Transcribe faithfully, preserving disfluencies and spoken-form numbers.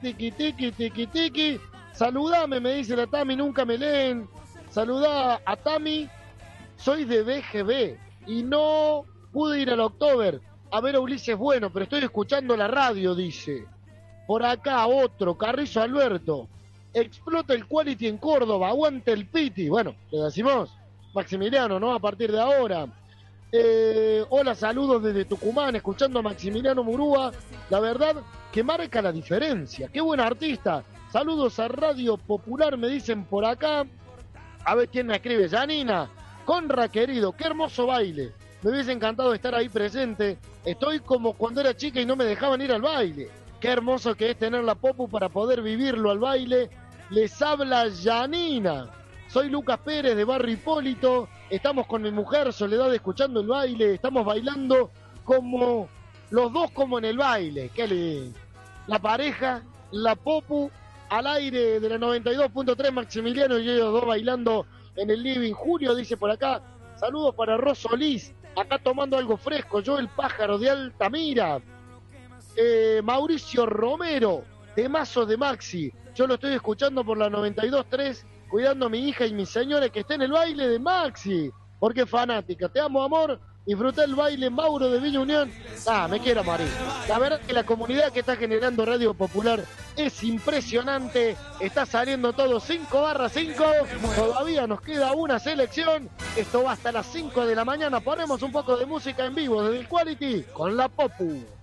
tiki, tiki, tiki, tiki. Saludame, me dice la Tami, nunca me leen. Saludá a Tami, soy de B G B y no pude ir al October a ver a Ulises Bueno, pero estoy escuchando la radio, dice. Por acá otro, Carrizo Alberto. Explota el quality en Córdoba, aguante el piti. Bueno, le decimos Maximiliano, ¿no? A partir de ahora. Eh, hola, saludos desde Tucumán, escuchando a Maximiliano Murúa. La verdad que marca la diferencia. Qué buen artista. Saludos a Radio Popular, me dicen por acá. A ver quién me escribe. Janina, Conra querido, qué hermoso baile. Me hubiese encantado estar ahí presente. Estoy como cuando era chica y no me dejaban ir al baile. Qué hermoso que es tener la Popu para poder vivirlo al baile. Les habla Janina. Soy Lucas Pérez de Barrio Hipólito. Estamos con mi mujer Soledad escuchando el baile. Estamos bailando como los dos como en el baile. Qué lindo. La pareja, la Popu, al aire de la noventa y dos punto tres, Maximiliano y ellos dos bailando en el living. Julio dice por acá, saludos para Rosso Solís, acá tomando algo fresco. Yo el pájaro de Altamira. Eh, Mauricio Romero, temazo de Maxi. Yo lo estoy escuchando por la noventa y dos punto tres, cuidando a mi hija y mi señora que está en el baile de Maxi, porque es fanática. Te amo, amor. Disfruté el baile Mauro de Villa Unión. Ah, me quiero morir. La verdad que la comunidad que está generando Radio Popular es impresionante. Está saliendo todo cinco barra cinco. Todavía nos queda una selección. Esto va hasta las cinco de la mañana. Ponemos un poco de música en vivo desde el Quality con la Popu.